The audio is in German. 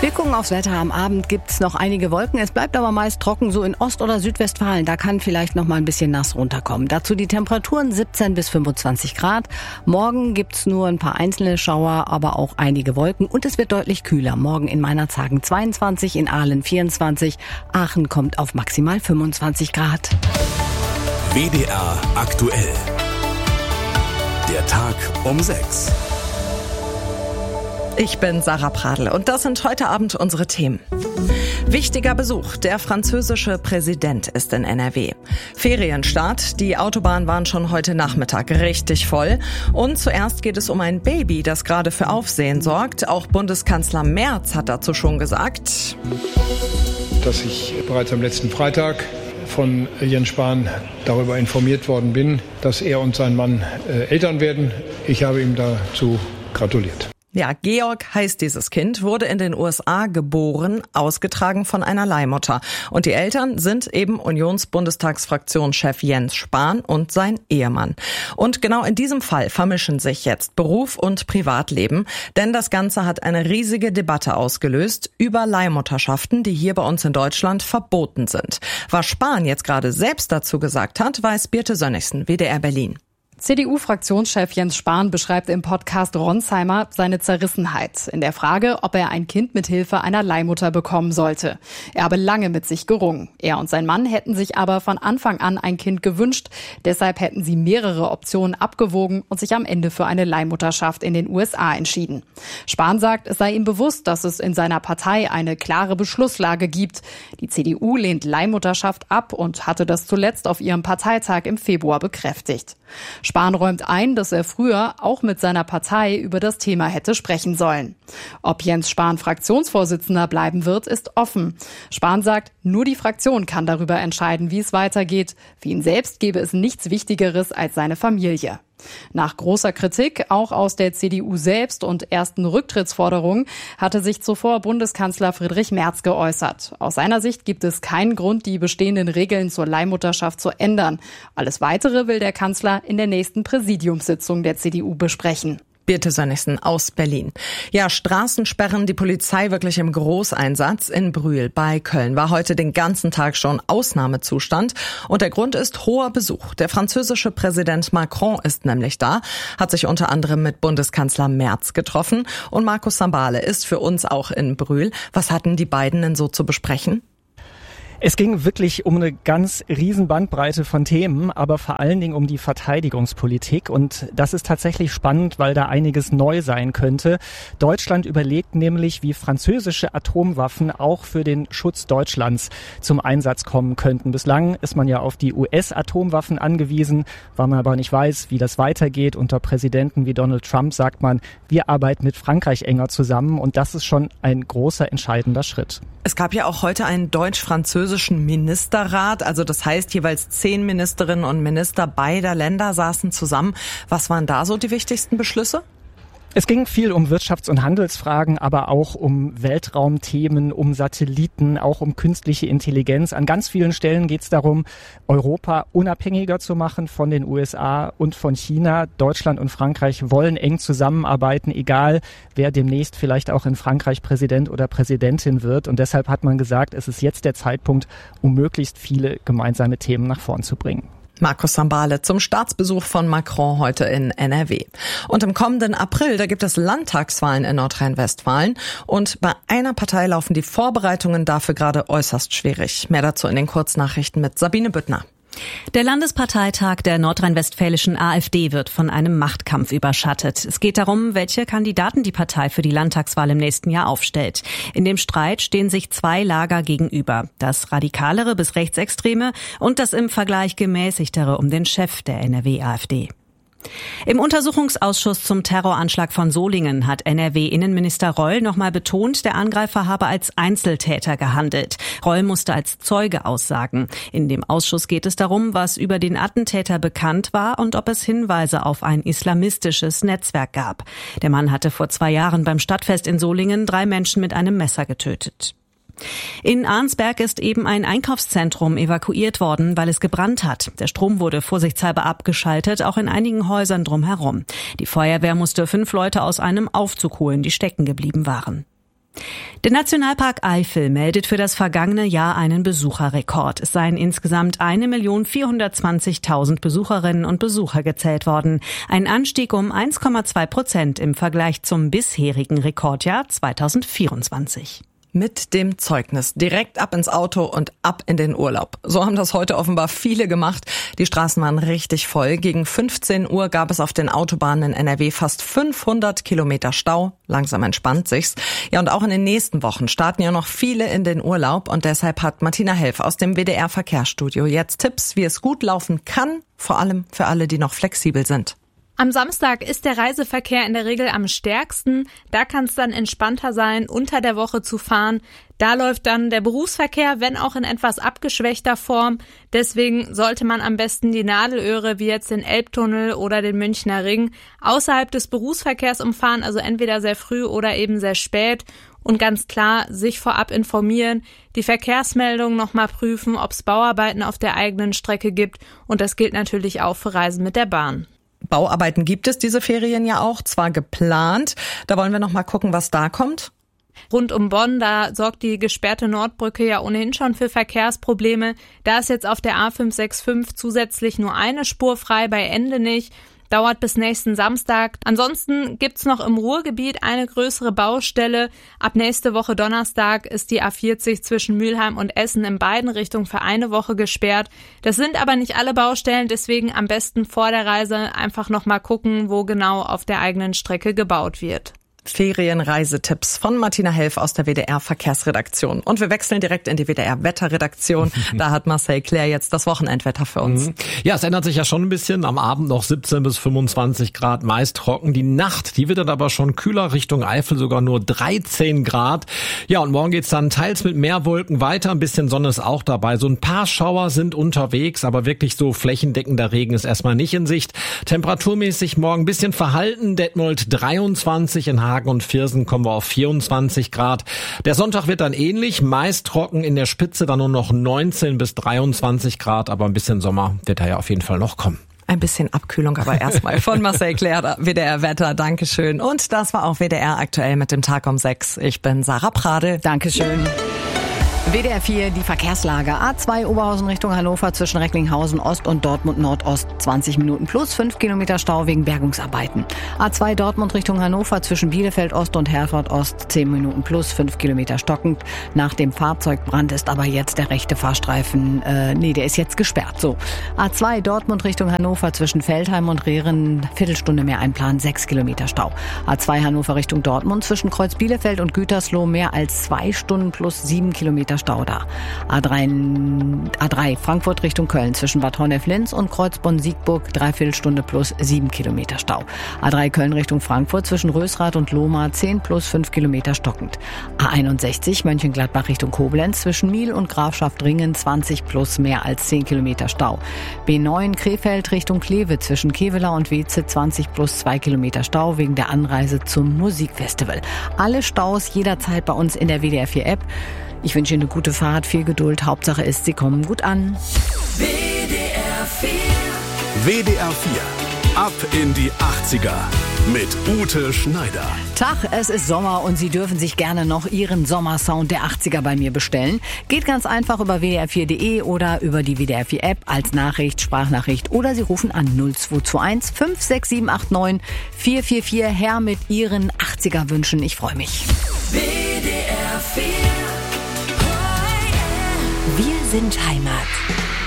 Wir gucken aufs Wetter. Am Abend gibt's noch einige Wolken. Es bleibt aber meist trocken, so in Ost- oder Südwestfalen. Da kann vielleicht noch mal ein bisschen nass runterkommen. Dazu die Temperaturen 17 bis 25 Grad. Morgen gibt's nur ein paar einzelne Schauer, aber auch einige Wolken. Und es wird deutlich kühler. Morgen in Meinerzhagen 22, in Aalen 24. Aachen kommt auf maximal 25 Grad. WDR aktuell. Der Tag um 6. Ich bin Sarah Pradl und das sind heute Abend unsere Themen. Wichtiger Besuch. Der französische Präsident ist in NRW. Ferienstart. Die Autobahnen waren schon heute Nachmittag richtig voll. Und zuerst geht es um ein Baby, das gerade für Aufsehen sorgt. Auch Bundeskanzler Merz hat dazu schon gesagt, dass ich bereits am letzten Freitag von Jens Spahn darüber informiert worden bin, dass er und sein Mann Eltern werden. Ich habe ihm dazu gratuliert. Ja, Georg heißt dieses Kind, wurde in den USA geboren, ausgetragen von einer Leihmutter. Und die Eltern sind eben Unionsbundestagsfraktionschef Jens Spahn und sein Ehemann. Und genau in diesem Fall vermischen sich jetzt Beruf und Privatleben, denn das Ganze hat eine riesige Debatte ausgelöst über Leihmutterschaften, die hier bei uns in Deutschland verboten sind. Was Spahn jetzt gerade selbst dazu gesagt hat, weiß Birte Sönnigsen, WDR Berlin. CDU-Fraktionschef Jens Spahn beschreibt im Podcast Ronsheimer seine Zerrissenheit in der Frage, ob er ein Kind mit Hilfe einer Leihmutter bekommen sollte. Er habe lange mit sich gerungen. Er und sein Mann hätten sich aber von Anfang an ein Kind gewünscht. Deshalb hätten sie mehrere Optionen abgewogen und sich am Ende für eine Leihmutterschaft in den USA entschieden. Spahn sagt, es sei ihm bewusst, dass es in seiner Partei eine klare Beschlusslage gibt. Die CDU lehnt Leihmutterschaft ab und hatte das zuletzt auf ihrem Parteitag im Februar bekräftigt. Spahn räumt ein, dass er früher auch mit seiner Partei über das Thema hätte sprechen sollen. Ob Jens Spahn Fraktionsvorsitzender bleiben wird, ist offen. Spahn sagt, nur die Fraktion kann darüber entscheiden, wie es weitergeht. Für ihn selbst gäbe es nichts Wichtigeres als seine Familie. Nach großer Kritik, auch aus der CDU selbst und ersten Rücktrittsforderungen, hatte sich zuvor Bundeskanzler Friedrich Merz geäußert. Aus seiner Sicht gibt es keinen Grund, die bestehenden Regeln zur Leihmutterschaft zu ändern. Alles Weitere will der Kanzler in der nächsten Präsidiumssitzung der CDU besprechen. Birte Sönnigsen aus Berlin. Ja, Straßensperren, die Polizei wirklich im Großeinsatz. In Brühl bei Köln war heute den ganzen Tag schon Ausnahmezustand. Und der Grund ist hoher Besuch. Der französische Präsident Macron ist nämlich da, hat sich unter anderem mit Bundeskanzler Merz getroffen. Und Markus Sambale ist für uns auch in Brühl. Was hatten die beiden denn so zu besprechen? Es ging wirklich um eine ganz riesen Bandbreite von Themen, aber vor allen Dingen um die Verteidigungspolitik. Und das ist tatsächlich spannend, weil da einiges neu sein könnte. Deutschland überlegt nämlich, wie französische Atomwaffen auch für den Schutz Deutschlands zum Einsatz kommen könnten. Bislang ist man ja auf die US-Atomwaffen angewiesen, weil man aber nicht weiß, wie das weitergeht. Unter Präsidenten wie Donald Trump sagt man, wir arbeiten mit Frankreich enger zusammen. Und das ist schon ein großer, entscheidender Schritt. Es gab ja auch heute einen deutsch-französischen Ministerrat, also das heißt jeweils 10 Ministerinnen und Minister beider Länder saßen zusammen. Was waren da so die wichtigsten Beschlüsse? Es ging viel um Wirtschafts- und Handelsfragen, aber auch um Weltraumthemen, um Satelliten, auch um künstliche Intelligenz. An ganz vielen Stellen geht es darum, Europa unabhängiger zu machen von den USA und von China. Deutschland und Frankreich wollen eng zusammenarbeiten, egal wer demnächst vielleicht auch in Frankreich Präsident oder Präsidentin wird. Und deshalb hat man gesagt, es ist jetzt der Zeitpunkt, um möglichst viele gemeinsame Themen nach vorn zu bringen. Markus Sambale zum Staatsbesuch von Macron heute in NRW. Und im kommenden April, da gibt es Landtagswahlen in Nordrhein-Westfalen. Und bei einer Partei laufen die Vorbereitungen dafür gerade äußerst schwierig. Mehr dazu in den Kurznachrichten mit Sabine Büttner. Der Landesparteitag der nordrhein-westfälischen AfD wird von einem Machtkampf überschattet. Es geht darum, welche Kandidaten die Partei für die Landtagswahl im nächsten Jahr aufstellt. In dem Streit stehen sich 2 Lager gegenüber. Das radikalere bis rechtsextreme und das im Vergleich gemäßigtere um den Chef der NRW-AfD. Im Untersuchungsausschuss zum Terroranschlag von Solingen hat NRW-Innenminister Reul nochmal betont, der Angreifer habe als Einzeltäter gehandelt. Reul musste als Zeuge aussagen. In dem Ausschuss geht es darum, was über den Attentäter bekannt war und ob es Hinweise auf ein islamistisches Netzwerk gab. Der Mann hatte vor 2 Jahren beim Stadtfest in Solingen 3 Menschen mit einem Messer getötet. In Arnsberg ist eben ein Einkaufszentrum evakuiert worden, weil es gebrannt hat. Der Strom wurde vorsichtshalber abgeschaltet, auch in einigen Häusern drumherum. Die Feuerwehr musste 5 Leute aus einem Aufzug holen, die stecken geblieben waren. Der Nationalpark Eifel meldet für das vergangene Jahr einen Besucherrekord. Es seien insgesamt 1.420.000 Besucherinnen und Besucher gezählt worden. Ein Anstieg um 1,2% im Vergleich zum bisherigen Rekordjahr 2024. Mit dem Zeugnis direkt ab ins Auto und ab in den Urlaub. So haben das heute offenbar viele gemacht. Die Straßen waren richtig voll. Gegen 15 Uhr gab es auf den Autobahnen in NRW fast 500 Kilometer Stau. Langsam entspannt sich's. Ja, und auch in den nächsten Wochen starten ja noch viele in den Urlaub. Und deshalb hat Martina Helf aus dem WDR Verkehrsstudio jetzt Tipps, wie es gut laufen kann. Vor allem für alle, die noch flexibel sind. Am Samstag ist der Reiseverkehr in der Regel am stärksten. Da kann es dann entspannter sein, unter der Woche zu fahren. Da läuft dann der Berufsverkehr, wenn auch in etwas abgeschwächter Form. Deswegen sollte man am besten die Nadelöhre, wie jetzt den Elbtunnel oder den Münchner Ring, außerhalb des Berufsverkehrs umfahren, also entweder sehr früh oder eben sehr spät. Und ganz klar, sich vorab informieren, die Verkehrsmeldungen nochmal prüfen, ob es Bauarbeiten auf der eigenen Strecke gibt. Und das gilt natürlich auch für Reisen mit der Bahn. Bauarbeiten gibt es diese Ferien ja auch, zwar geplant. Da wollen wir noch mal gucken, was da kommt. Rund um Bonn, da sorgt die gesperrte Nordbrücke ja ohnehin schon für Verkehrsprobleme. Da ist jetzt auf der A565 zusätzlich nur eine Spur frei, bei Ende nicht. Dauert bis nächsten Samstag. Ansonsten gibt's noch im Ruhrgebiet eine größere Baustelle. Ab nächste Woche Donnerstag ist die A40 zwischen Mülheim und Essen in beiden Richtungen für eine Woche gesperrt. Das sind aber nicht alle Baustellen, deswegen am besten vor der Reise einfach nochmal gucken, wo genau auf der eigenen Strecke gebaut wird. Ferienreisetipps von Martina Helf aus der WDR Verkehrsredaktion. Und wir wechseln direkt in die WDR Wetterredaktion. Da hat Marcel Claire jetzt das Wochenendwetter für uns. Ja, es ändert sich ja schon ein bisschen. Am Abend noch 17 bis 25 Grad, meist trocken. Die Nacht, die wird dann aber schon kühler, Richtung Eifel sogar nur 13 Grad. Ja, und morgen geht's dann teils mit mehr Wolken weiter. Ein bisschen Sonne ist auch dabei. So ein paar Schauer sind unterwegs, aber wirklich so flächendeckender Regen ist erstmal nicht in Sicht. Temperaturmäßig morgen ein bisschen verhalten. Detmold 23, in Hagen und Viersen kommen wir auf 24 Grad. Der Sonntag wird dann ähnlich, meist trocken, in der Spitze dann nur noch 19 bis 23 Grad, aber ein bisschen Sommer wird da ja auf jeden Fall noch kommen. Ein bisschen Abkühlung aber erstmal von Marcel Claire, WDR Wetter, Dankeschön. Und das war auch WDR aktuell mit dem Tag um 6. Ich bin Sarah Prade. Dankeschön. WDR 4, die Verkehrslage. A2 Oberhausen Richtung Hannover zwischen Recklinghausen Ost und Dortmund Nordost 20 Minuten plus 5 Kilometer Stau wegen Bergungsarbeiten. A2 Dortmund Richtung Hannover zwischen Bielefeld Ost und Herford Ost 10 Minuten plus 5 Kilometer stockend. Nach dem Fahrzeugbrand ist aber jetzt der rechte Fahrstreifen, der ist jetzt gesperrt. So. A2 Dortmund Richtung Hannover zwischen Feldheim und Rehren, Viertelstunde mehr einplanen, 6 Kilometer Stau. A2 Hannover Richtung Dortmund zwischen Kreuz Bielefeld und Gütersloh mehr als 2 Stunden plus 7 Kilometer Stau da. A3 Frankfurt Richtung Köln zwischen Bad Honnef-Linz und Kreuzbonn-Siegburg 3/4 plus 7 Kilometer Stau. A3 Köln Richtung Frankfurt zwischen Rösrath und Lohmar 10 plus 5 Kilometer stockend. A61 Mönchengladbach Richtung Koblenz zwischen Miel und Grafschaft-Ringen 20 plus mehr als 10 Kilometer Stau. B9 Krefeld Richtung Kleve zwischen Kevela und Weze 20 plus 2 Kilometer Stau wegen der Anreise zum Musikfestival. Alle Staus jederzeit bei uns in der WDR 4 App. Ich wünsche Ihnen eine gute Fahrt, viel Geduld. Hauptsache ist, Sie kommen gut an. WDR 4. WDR 4. Ab in die 80er. Mit Ute Schneider. Tag, es ist Sommer und Sie dürfen sich gerne noch Ihren Sommersound der 80er bei mir bestellen. Geht ganz einfach über wdr4.de oder über die WDR 4 App als Nachricht, Sprachnachricht oder Sie rufen an 0221 56789 444 her mit Ihren 80er Wünschen. Ich freue mich. WDR 4. Wir sind Heimat.